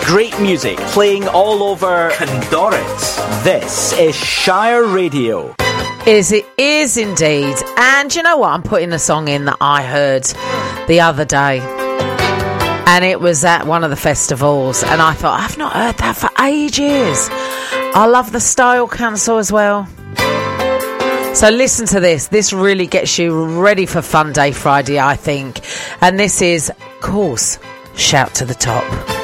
Great music playing all over Cyndoret. This is Shire Radio. It is indeed. And you know what? I'm putting a song in that I heard the other day. And it was at one of the festivals. And I thought, I've not heard that for ages. I love the Style Council as well. So listen to this. This really gets you ready for Fun Day Friday, I think. And this is, of course, Shout to the Top.